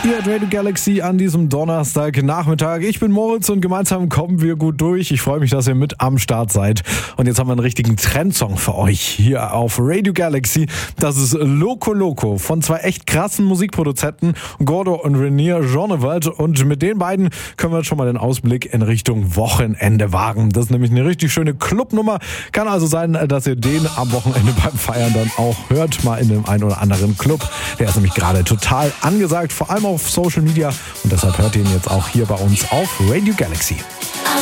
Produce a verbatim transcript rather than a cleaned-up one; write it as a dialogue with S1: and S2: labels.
S1: Ihr hört Radio Galaxy an diesem Donnerstagnachmittag. Ich bin Moritz und gemeinsam kommen wir gut durch. Ich freue mich, dass ihr mit am Start seid. Und jetzt haben wir einen richtigen Trendsong für euch hier auf Radio Galaxy. Das ist Loco Loco von zwei echt krassen Musikproduzenten, Gordo und Renier Jeaneveld. Und mit den beiden können wir jetzt schon mal den Ausblick in Richtung Wochenende wagen. Das ist nämlich eine richtig schöne Clubnummer. Kann also sein, dass ihr den am Wochenende beim Feiern dann auch hört, mal in dem einen oder anderen Club. Der ist nämlich gerade total angesagt, vor allem auf Social Media, und deshalb hört ihr ihn jetzt auch hier bei uns auf Radio Galaxy.